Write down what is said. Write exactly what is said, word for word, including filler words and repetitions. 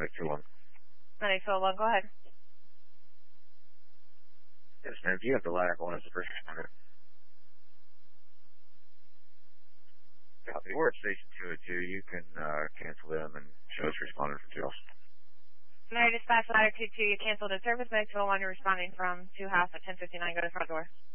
eight two one. nine eight two one, go ahead. Yes, ma'am. Do you have the ladder one as the first responder? Copy. We're at station two oh two. You can uh, cancel them and show us responding from two. Mary Dispatch, ladder two two, you canceled a service. nine two one, you're responding from two house at ten fifty-nine. Go to front door.